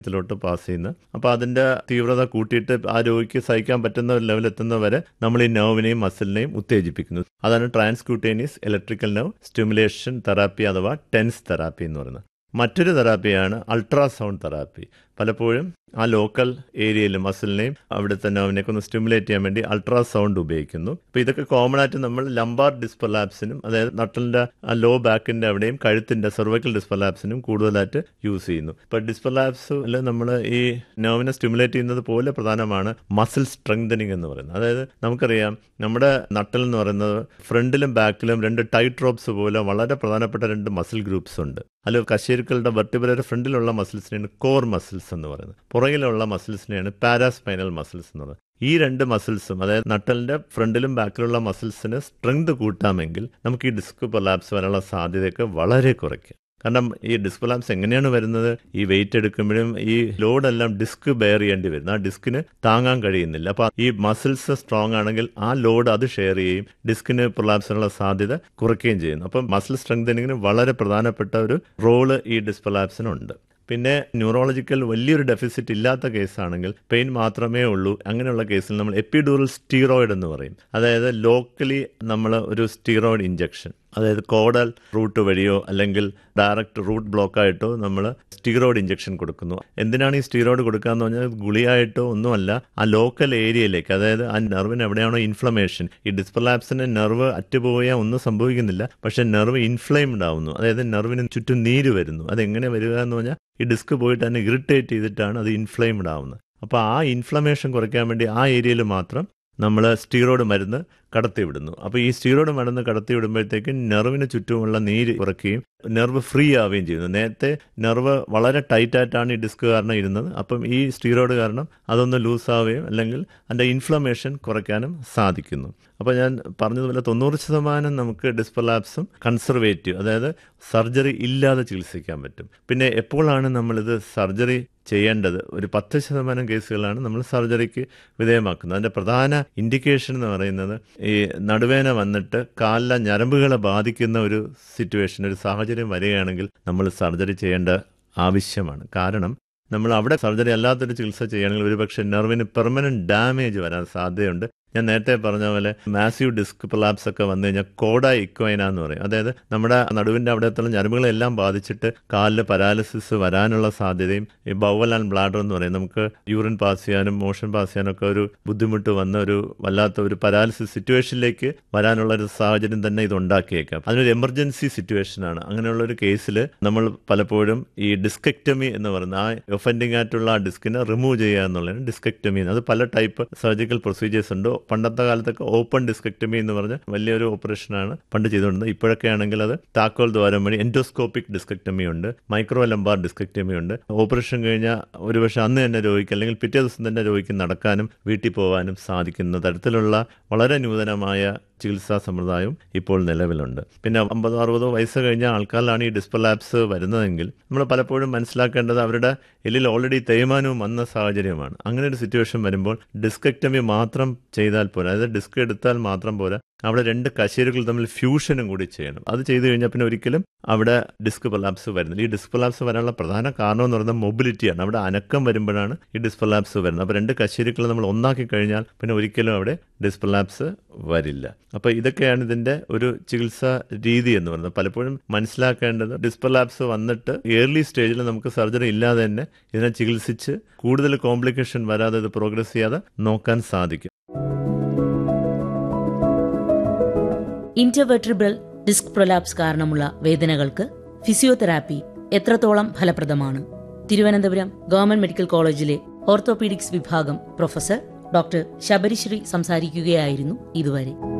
ത്തിലോട്ട് pass ചെയ്യുന്നത്. അപ്പോൾ അതിൻ്റെ തീവ്രത കൂട്ടിയിട്ട് ആ രോഗിക്ക് സഹിക്കാൻ പറ്റുന്ന ഒരു ലെവലെത്തുന്നവരെ നമ്മൾ ഈ നെർവിനെയും മസിലിനെയും ഉത്തേജിപ്പിക്കുന്നു. അതാണ് transcutaneous electrical nerve stimulation therapy അഥവാ ടെൻസ് തെറാപ്പി എന്ന് പറയുന്നത്. മറ്റൊരു തെറാപ്പിയാണ് അൾട്രാസൗണ്ട് തെറാപ്പി. പലപ്പോഴും ആ ലോക്കൽ ഏരിയയിൽ മസിലിനെയും അവിടുത്തെ നെർവിനെയൊക്കെ ഒന്ന് സ്റ്റിമുലേറ്റ് ചെയ്യാൻ വേണ്ടി അൾട്രാസൗണ്ട് ഉപയോഗിക്കുന്നു. അപ്പോൾ ഇതൊക്കെ കോമൺ ആയിട്ട് നമ്മൾ ലംബാർ ഡിസ്പൊലാപ്സിനും, അതായത് നട്ടലിൻ്റെ ആ ലോ ബാക്കിൻ്റെ അവിടെയും കഴുത്തിൻ്റെ സെർവൈക്കൽ ഡിസ്പൊലാപ്സിനും കൂടുതലായിട്ട് യൂസ് ചെയ്യുന്നു. ഇപ്പോൾ ഡിസ്പൊലാപ്സിൽ നമ്മൾ ഈ നെർവിനെ സ്റ്റിമുലേറ്റ് ചെയ്യുന്നത് പോലെ പ്രധാനമാണ് മസിൽ സ്ട്രെങ്തനിങ് എന്ന് പറയുന്നത്. അതായത് നമുക്കറിയാം നമ്മുടെ നട്ടൽ എന്ന് പറയുന്നത് ഫ്രണ്ടിലും ബാക്കിലും 2 ടൈറ്റ് റോപ്സ് പോലെ വളരെ പ്രധാനപ്പെട്ട 2 മസിൽ ഗ്രൂപ്പ്സ് ഉണ്ട്. അതിൽ കശേരുക്കളുടെ വെർട്ടിബ്രയുടെ ഫ്രണ്ടിലുള്ള മസിൽസിനെയാണ് കോർ മസിൽസ് എന്ന് പറയുന്നത്. പുറകിലുള്ള മസിൽസിനെയാണ് പാരാസ്പൈനൽ മസിൽസ് എന്ന് പറയുന്നത്. ഈ 2 മസിൽസും, അതായത് നട്ടലിൻ്റെ ഫ്രണ്ടിലും ബാക്കിലുള്ള മസിൽസിന് സ്ട്രെങ്ത് കൂട്ടാമെങ്കിൽ നമുക്ക് ഈ ഡിസ്ക് പ്രൊലാപ്സ് വരാനുള്ള സാധ്യതയൊക്കെ വളരെ കുറയ്ക്കും. കാരണം ഈ ഡിസ്ക് പ്രൊലാപ്സ് എങ്ങനെയാണ് വരുന്നത്? ഈ വെയിറ്റ് എടുക്കുമ്പോഴും ഈ ലോഡെല്ലാം ഡിസ്ക് ബെയർ ചെയ്യേണ്ടി വരുന്നു. ആ ഡിസ്കിന് താങ്ങാൻ കഴിയുന്നില്ല. അപ്പോൾ ഈ മസിൽസ് സ്ട്രോങ് ആണെങ്കിൽ ആ ലോഡ് അത് ഷെയർ ചെയ്യുകയും ഡിസ്കിന് പ്രൊലാപ്സിനുള്ള സാധ്യത കുറയ്ക്കുകയും ചെയ്യുന്നു. അപ്പം മസിൽ സ്ട്രെങ്തനിങ്ങിന് വളരെ പ്രധാനപ്പെട്ട ഒരു റോള് ഈ ഡിസ്ക് പ്രൊലാപ്സിനുണ്ട്. പിന്നെ ന്യൂറോളജിക്കൽ വലിയൊരു ഡെഫിസിറ്റ് ഇല്ലാത്ത കേസാണെങ്കിൽ പെയിൻ മാത്രമേ ഉള്ളൂ. അങ്ങനെയുള്ള കേസിൽ നമ്മൾ എപ്പിഡ്യൂറൽ സ്റ്റീറോയിഡ് എന്ന് പറയും. അതായത് ലോക്കലി നമ്മൾ ഒരു സ്റ്റീറോയിഡ് ഇഞ്ചക്ഷൻ, അതായത് കോഡൽ റൂട്ട് വഴിയോ അല്ലെങ്കിൽ ഡയറക്റ്റ് റൂട്ട് ബ്ലോക്കായിട്ടോ നമ്മൾ സ്റ്റീറോയിഡ് ഇഞ്ചക്ഷൻ കൊടുക്കുന്നു. എന്തിനാണ് ഈ സ്റ്റീറോയിഡ് കൊടുക്കുക എന്ന് പറഞ്ഞാൽ ഗുളിയായിട്ടോ ഒന്നുമല്ല, ആ ലോക്കൽ ഏരിയയിലേക്ക്, അതായത് ആ നെർവിന് എവിടെയാണോ ഇൻഫ്ലമേഷൻ, ഈ ഡിസ്പൊലാപ്സിന് നെർവ് അറ്റുപോയാൽ ഒന്നും സംഭവിക്കുന്നില്ല, പക്ഷേ നെർവ് ഇൻഫ്ലെയിംഡ് ആവുന്നു. അതായത് നെർവിന് ചുറ്റും നീര് വരുന്നു. അതെങ്ങനെ വരിക എന്ന് പറഞ്ഞാൽ ഈ ഡിസ്ക് പോയിട്ട് തന്നെ ഇറിറ്റേറ്റ് ചെയ്തിട്ടാണ് അത് ഇൻഫ്ലെയിംഡ് ആവുന്നത്. അപ്പോൾ ആ ഇൻഫ്ലമേഷൻ കുറയ്ക്കാൻ വേണ്ടി ആ ഏരിയയിൽ മാത്രം നമ്മൾ സ്റ്റീറോയിഡ് മരുന്ന് കടത്തിവിടുന്നു. അപ്പോൾ ഈ സ്റ്റീറോയിഡ് മരുന്ന് കടത്തിവിടുമ്പോഴത്തേക്കും നെർവിന് ചുറ്റുമുള്ള നീര് കുറയ്ക്കുകയും നെർവ് ഫ്രീ ആവുകയും ചെയ്യുന്നു. നേരത്തെ നെർവ് വളരെ ടൈറ്റായിട്ടാണ് ഈ ഡിസ്ക് കാരണം ഇരുന്നത്. അപ്പം ഈ സ്റ്റീറോയിഡ് കാരണം അതൊന്ന് ലൂസാവുകയും അല്ലെങ്കിൽ അതിൻ്റെ ഇൻഫ്ലമേഷൻ കുറയ്ക്കാനും സാധിക്കുന്നു. അപ്പോൾ ഞാൻ പറഞ്ഞതുപോലെ 90% നമുക്ക് ഡിസ്ക് പ്രൊലാപ്സും കൺസർവേറ്റീവ്, അതായത് സർജറി ഇല്ലാതെ ചികിത്സിക്കാൻ പറ്റും. പിന്നെ എപ്പോഴാണ് നമ്മളിത് സർജറി ചെയ്യേണ്ടത്? ഒരു 10% കേസുകളാണ് നമ്മൾ സർജറിക്ക് വിധേയമാക്കുന്നത്. അതിൻ്റെ പ്രധാന ഇൻഡിക്കേഷൻ എന്ന് പറയുന്നത് ഈ നടുവേദന വന്നിട്ട് കാലിലെ ഞരമ്പുകളെ ബാധിക്കുന്ന ഒരു സിറ്റുവേഷൻ, ഒരു സാഹചര്യം വരികയാണെങ്കിൽ നമ്മൾ സർജറി ചെയ്യേണ്ട ആവശ്യമാണ്. കാരണം നമ്മൾ അവിടെ സർജറി അല്ലാത്തൊരു ചികിത്സ ചെയ്യുകയാണെങ്കിൽ ഒരുപക്ഷെ നെർവിന് പെർമനന്റ് ഡാമേജ് വരാൻ സാധ്യതയുണ്ട്. ഞാൻ നേരത്തെ പറഞ്ഞ പോലെ മാസീവ് ഡിസ്ക് പ്രൊലാപ്സ് ഒക്കെ വന്നു കഴിഞ്ഞാൽ കോഡ ഇക്വൈന എന്ന് പറയും. അതായത് നമ്മുടെ നടുവിൻ്റെ അവിടെത്തുള്ള ഞരമ്പുകളെല്ലാം ബാധിച്ചിട്ട് കാലിൽ പരാലിസിസ് വരാനുള്ള സാധ്യതയും, ഈ ബൗവൽ ആൻഡ് ബ്ലാഡർ എന്ന് പറയും, നമുക്ക് യൂറിൻ പാസ് ചെയ്യാനും മോഷൻ പാസ് ചെയ്യാനും ഒക്കെ ഒരു ബുദ്ധിമുട്ട് വന്ന ഒരു വല്ലാത്ത ഒരു പരാലിസിസ് സിറ്റുവേഷനിലേക്ക് വരാനുള്ള ഒരു സാഹചര്യം തന്നെ ഇത് ഉണ്ടാക്കിയേക്കാം. അതിനൊരു എമർജൻസി സിറ്റുവേഷനാണ്. അങ്ങനെയുള്ള ഒരു കേസിൽ നമ്മൾ പലപ്പോഴും ഈ ഡിസ്കെക്ടമി എന്ന് പറയുന്ന ആ ഒഫൻഡിങ് ആയിട്ടുള്ള ആ ഡിസ്കിനെ റിമൂവ് ചെയ്യുക എന്നുള്ളതാണ് ഡിസ്കെക്ടമി. അത് പല ടൈപ്പ് സർജിക്കൽ പ്രൊസീജിയേഴ്സ് ഉണ്ട്. പണ്ടത്തെ കാലത്തൊക്കെ ഓപ്പൺ ഡിസ്കെക്ടമി എന്ന് പറഞ്ഞ വലിയൊരു ഓപ്പറേഷനാണ് പണ്ട് ചെയ്തുകൊണ്ടിരുന്നത്. ഇപ്പോഴൊക്കെ ആണെങ്കിൽ അത് താക്കോൽ ദ്വാരം വഴി എൻഡോസ്കോപ്പിക് ഡിസ്കെക്ടമി ഉണ്ട്, മൈക്രോ ലംബാർ ഡിസ്കെക്ടമി ഉണ്ട്. ഓപ്പറേഷൻ കഴിഞ്ഞാൽ ഒരുപക്ഷെ അന്ന് തന്നെ രോഗിക്ക് അല്ലെങ്കിൽ പിറ്റേ ദിവസം തന്നെ രോഗിക്ക് നടക്കാനും വീട്ടിൽ പോകാനും സാധിക്കുന്ന തരത്തിലുള്ള വളരെ നൂതനമായ ചികിത്സാ സമ്പ്രദായം ഇപ്പോൾ നിലവിലുണ്ട്. പിന്നെ 50-60 വയസ്സ് കഴിഞ്ഞ ആൾക്കാരിലാണ് ഈ ഡിസ്ക് പ്രൊലാപ്സ് വരുന്നതെങ്കിൽ നമ്മൾ പലപ്പോഴും മനസ്സിലാക്കേണ്ടത് അവരുടെ എല്ലിൽ ഓൾറെഡി തേയ്മാനവും വന്ന സാഹചര്യമാണ്. അങ്ങനെ ഒരു സിറ്റുവേഷൻ വരുമ്പോൾ ഡിസ്കെക്ടമി മാത്രം ചെയ്താൽ പോരാ, അതായത് ഡിസ്ക് എടുത്താൽ മാത്രം പോരാ, അവിടെ 2 കശേരുകൾ തമ്മിൽ ഫ്യൂഷനും കൂടി ചെയ്യണം. അത് ചെയ്തു കഴിഞ്ഞാൽ പിന്നെ ഒരിക്കലും അവിടെ ഡിസ്ക് പ്രൊലാപ്സ് വരുന്നില്ല. ഈ ഡിസ്ക് പ്രൊലാപ്സ് വരാനുള്ള പ്രധാന കാരണം എന്ന് പറയുന്നത് മൊബിലിറ്റിയാണ്. അവിടെ അനക്കം വരുമ്പോഴാണ് ഈ ഡിസ്ക് പ്രൊലാപ്സ് വരുന്നത്. അപ്പോൾ 2 കശേരുക്കൾ നമ്മൾ ഒന്നാക്കി കഴിഞ്ഞാൽ പിന്നെ ഒരിക്കലും അവിടെ ഡിസ്ക് പ്രൊലാപ്സ് വരില്ല. അപ്പോൾ ഇതൊക്കെയാണ് ഇതിൻ്റെ ഒരു ചികിത്സാ രീതി എന്ന് പറയുന്നത്. പലപ്പോഴും മനസ്സിലാക്കേണ്ടത് ഡിസ്ക് പ്രൊലാപ്സ് വന്നിട്ട് ഏർലി സ്റ്റേജിൽ നമുക്ക് സർജറി ഇല്ലാതെ തന്നെ ഇതിനെ ചികിത്സിച്ച് കൂടുതൽ കോംപ്ലിക്കേഷൻ വരാതെ ഇത് പ്രോഗ്രസ് ചെയ്യാതെ നോക്കാൻ സാധിക്കും. ഇന്റർവെർട്ടിബ്രൽ ഡിസ്ക് പ്രൊലാപ്സ് കാരണമുള്ള വേദനകൾക്ക് ഫിസിയോതെറാപ്പി എത്രത്തോളം ഫലപ്രദമാണ്? തിരുവനന്തപുരം ഗവൺമെന്റ് മെഡിക്കൽ കോളേജിലെ ഓർത്തോപീഡിക്സ് വിഭാഗം പ്രൊഫസർ ഡോക്ടർ ശബരിശ്രീ സംസാരിക്കുകയായിരുന്നു ഇതുവരെ.